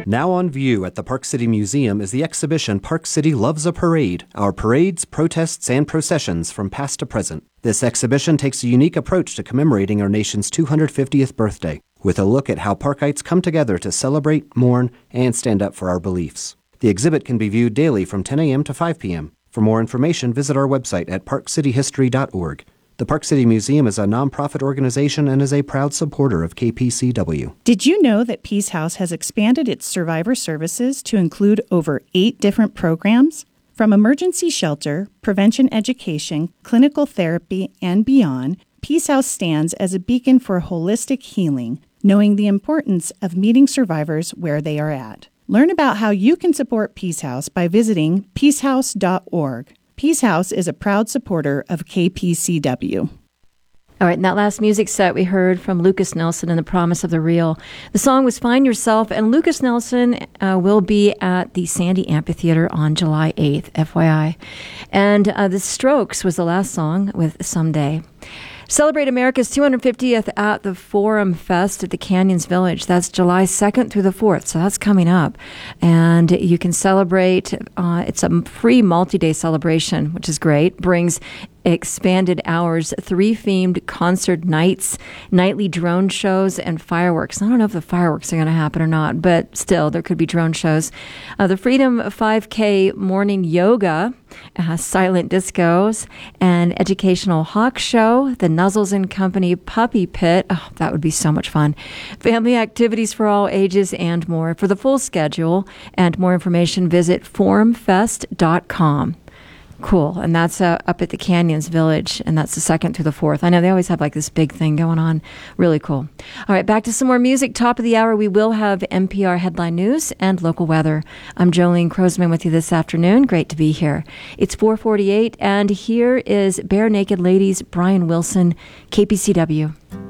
Now on view at the Park City Museum is the exhibition Park City Loves a Parade, our parades, protests, and processions from past to present. This exhibition takes a unique approach to commemorating our nation's 250th birthday, with a look at how Parkites come together to celebrate, mourn, and stand up for our beliefs. The exhibit can be viewed daily from 10 a.m. to 5 p.m. For more information, visit our website at parkcityhistory.org. The Park City Museum is a nonprofit organization and is a proud supporter of KPCW. Did you know that Peace House has expanded its survivor services to include over 8 different programs? From emergency shelter, prevention education, clinical therapy, and beyond, Peace House stands as a beacon for holistic healing, knowing the importance of meeting survivors where they are at. Learn about how you can support Peace House by visiting peacehouse.org. Peace House is a proud supporter of KPCW. All right, in that last music set, we heard from Lucas Nelson and The Promise of the Real. The song was Find Yourself, and Lucas Nelson will be at the Sandy Amphitheater on July 8th, FYI. And The Strokes was the last song with Someday. Celebrate America's 250th at the Forum Fest at the Canyons Village. That's July 2nd through the 4th, so that's coming up. And you can celebrate. It's a free multi-day celebration, which is great. Brings expanded hours, 3 themed concert nights, nightly drone shows, and fireworks. I don't know if the fireworks are going to happen or not, but still, there could be drone shows. The Freedom 5K morning yoga, silent discos, and educational hawk show, the Nuzzles and Company Puppy Pit. Oh, that would be so much fun. Family activities for all ages and more. For the full schedule and more information, visit forumfest.com. Cool. And that's up at the Canyons Village, and that's the 2nd through the 4th. I know they always have like this big thing going on. Really cool. All right, back to some more music. Top of the hour, we will have NPR headline news and local weather. I'm Jolene Crosman with you this afternoon. Great to be here. It's 4:48, and here is Bare Naked Ladies, Brian Wilson, KPCW.